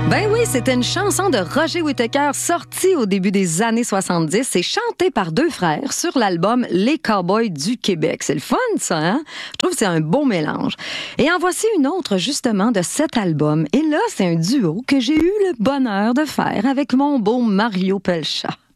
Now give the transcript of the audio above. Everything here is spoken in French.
Ben oui, c'était une chanson de Roger Whittaker sortie au début des années 70 et chantée par deux frères sur l'album Les Cowboys du Québec. C'est le fun, ça, hein? Je trouve que c'est un beau mélange. Et en voici une autre, justement, de cet album. Et là, c'est un duo que j'ai eu le bonheur de faire avec mon beau Mario Pelchat.